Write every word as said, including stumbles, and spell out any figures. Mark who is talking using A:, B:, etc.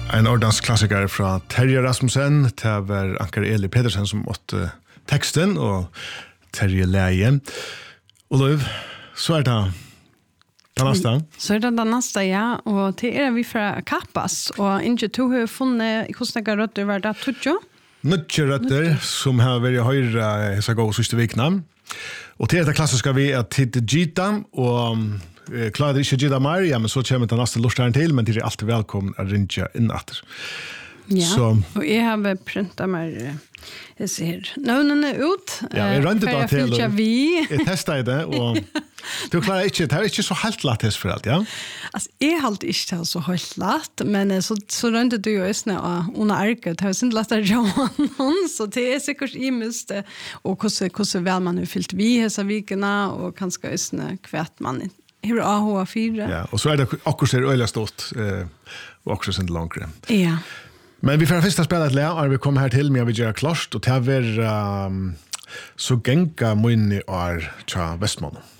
A: En ordens klassiker fra Terje Rasmussen, det var Anker Eli Pedersen som åtte teksten, og Terje Leie. Olof, så er det den neste.
B: Så er det den neste, ja, og til er vi fra Kappas, og ikke to har funnet hvordan det røtter var det tog.
A: Nødje røtter, som har vært høyre hese gå siste vikene. Og til dette klassiske vi er til Gita, og klarar det inte Gita mer, ja, men så kommer det nästa lustaren till, men det är alltid välkommen att ringa in efter.
B: Ja, så. Och jag har printat mig, jag ser nöjnarna ut.
A: Ja, jag rönte det till.
B: Vi.
A: Jag testade det, och du klarar inte, det är inte så helt lätt för allt, ja?
B: Alltså, jag har inte så helt lätt, men så, så rönte du ju också under arket, det har inte lätt att göra någon, så det är säkert i miste, och hur väl man har fyllt vi dessa vikerna, och kanske också kvärt man inte. Hur A H fyra.
A: Ja, och så är det också ser öliga stort eh och också sen långre.
B: Ja.
A: Men vi får första spela ett lä och vi kommer här till med vi gör klart och det är um, så gänga munni är tja Västman.